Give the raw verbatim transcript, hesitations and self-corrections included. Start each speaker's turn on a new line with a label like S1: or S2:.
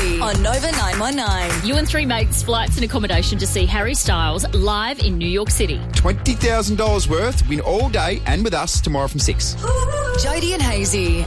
S1: Hazy on Nova nine one nine.
S2: You and three mates, flights and accommodation to see Harry Styles live in New York City.
S3: twenty thousand dollars worth. Win all day and with us tomorrow from six.
S1: Jody and Hazy.